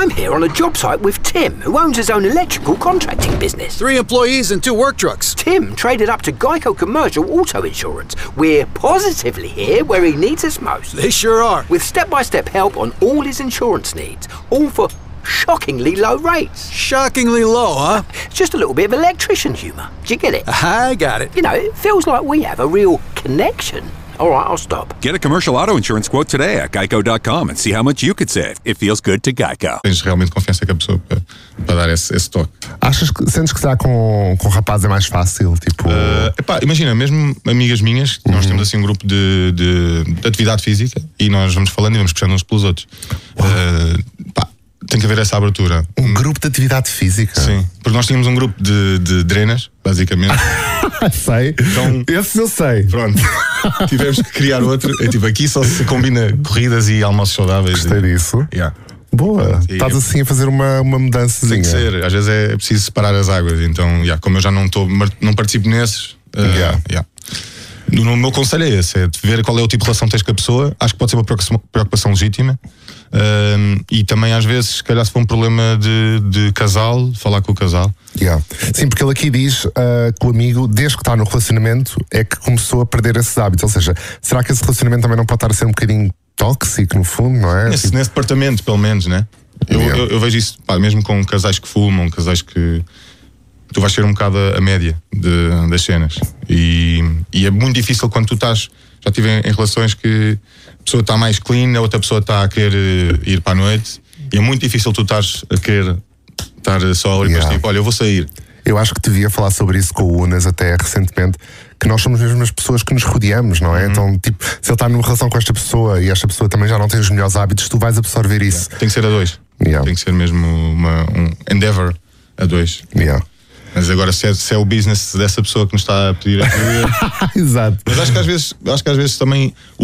I'm here on a job site with Tim, who owns his own electrical contracting business. 3 employees and 2 work trucks. Tim traded up to Geico Commercial Auto Insurance. We're positively here where he needs us most. They sure are. With step-by-step help on all his insurance needs, all for shockingly low rates. Shockingly low, huh? It's just a little bit of electrician humour. Do you get it? I got it. You know, it feels like we have a real connection. All right, I'll stop. Get a commercial auto insurance quote today at geico.com and see how much you could save. It feels good to Geico. Tens realmente confiança com a pessoa para dar esse toque. Sentes que será com rapaz é mais fácil? Tipo... Imagina, mesmo amigas minhas, nós temos assim um grupo de atividade física e nós vamos falando e vamos puxando uns pelos outros. Tem que haver essa abertura. Um grupo de atividade física? Sim, porque nós tínhamos um grupo de drenas, basicamente. Sei. Então, esse eu sei. Pronto. Tivemos que criar outro. É tipo, aqui só se combina corridas e almoços saudáveis. Gostei disso. Yeah. Boa. Estás assim a fazer uma mudançazinha. Tem que ser. Às vezes é preciso separar as águas. Então, como eu já não participo nesses, no meu conselho é esse, é de ver qual é o tipo de relação que tens com a pessoa. Acho que pode ser uma preocupação legítima. E também às vezes, se calhar, se for um problema de casal, falar com o casal. Sim, porque ele aqui diz que o amigo, desde que está no relacionamento, é que começou a perder esses hábitos. Ou seja, será que esse relacionamento também não pode estar a ser um bocadinho tóxico, no fundo, não é? Nesse departamento, pelo menos, né? Eu vejo isso, mesmo com casais que fumam, casais que tu vais ser um bocado a média das cenas. E é muito difícil quando tu estás. Já estive em relações que a pessoa está mais clean, a outra pessoa está a querer ir para a noite, e é muito difícil tu estás a querer estar só ali para tipo, olha, eu vou sair. Eu acho que devia falar sobre isso com o Unas até recentemente, que nós somos mesmo as pessoas que nos rodeamos, não é? Então, tipo, se ele está numa relação com esta pessoa e esta pessoa também já não tem os melhores hábitos, tu vais absorver isso. Tem que ser a dois. Tem que ser mesmo um endeavor a dois. Mas agora, se é o business dessa pessoa que nos está a pedir ajuda. Exato. Mas acho que às vezes também